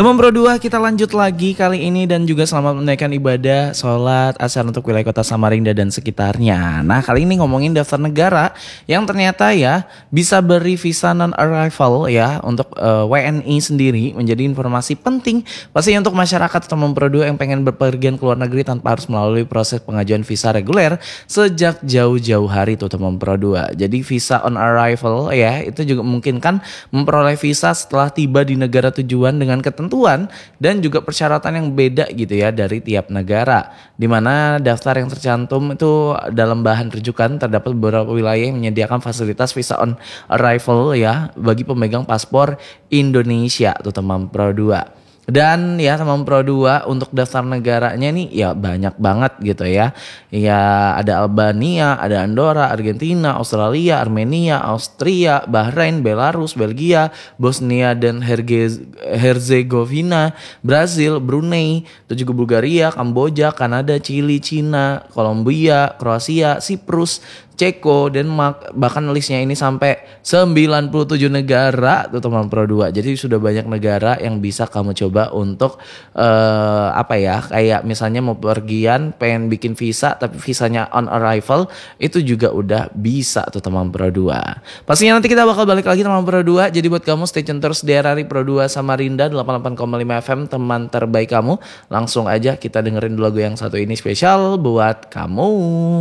Teman Pro 2, kita lanjut lagi kali ini dan juga selamat menunaikan ibadah sholat asar untuk wilayah kota Samarinda dan sekitarnya. Nah, kali ini ngomongin daftar negara yang ternyata ya bisa beri visa non-arrival ya untuk WNI sendiri, menjadi informasi penting pastinya untuk masyarakat teman Pro 2 yang pengen berpergian ke luar negeri tanpa harus melalui proses pengajuan visa reguler sejak jauh-jauh hari tuh teman Pro 2. Jadi visa on arrival ya itu juga memungkinkan memperoleh visa setelah tiba di negara tujuan dengan ketentuan dan juga persyaratan yang beda gitu ya dari tiap negara. Di mana daftar yang tercantum itu dalam bahan rujukan terdapat beberapa wilayah yang menyediakan fasilitas visa on arrival ya bagi pemegang paspor Indonesia tuh teman Pro 2. Dan ya teman Pro 2 untuk daftar negaranya nih ya banyak banget gitu ya. Ya ada Albania, ada Andorra, Argentina, Australia, Armenia, Austria, Bahrain, Belarus, Belgia, Bosnia dan Herzegovina, Brazil, Brunei, itu juga Bulgaria, Kamboja, Kanada, Chili, Cina, Kolombia, Kroasia, Siprus, Ceko, Denmark, bahkan listnya ini sampai 97 negara tuh teman Pro 2. Jadi sudah banyak negara yang bisa kamu coba untuk kayak misalnya mau pergian pengen bikin visa tapi visanya on arrival itu juga udah bisa tuh teman Pro 2. Pastinya nanti kita bakal balik lagi teman Pro 2. Jadi buat kamu stay tune terus di RRI Pro 2 Samarinda 88,5 FM, teman terbaik kamu. Langsung aja kita dengerin lagu yang satu ini spesial buat kamu.